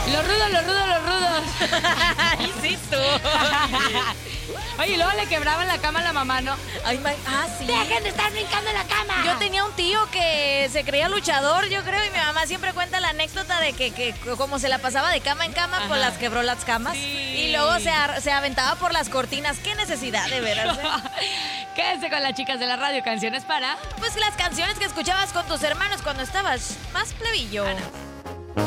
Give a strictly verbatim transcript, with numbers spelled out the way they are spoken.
Los rudos, los rudos, los rudos. Ay, sí, tú. Oye, y luego le quebraban la cama a la mamá, ¿no? Ay, ma- ah, sí. ¡Dejen de estar brincando en la cama! Yo tenía un tío que se creía luchador, yo creo, y mi mamá siempre cuenta la anécdota de que, que como se la pasaba de cama en cama, pues Ajá. las quebró las camas. Sí. Y luego se, ar- se aventaba por las cortinas. ¿Qué necesidad, de veras? eh? Quédense con las chicas de la radio, canciones para... Pues las canciones que escuchabas con tus hermanos cuando estabas más plebillo. Ana.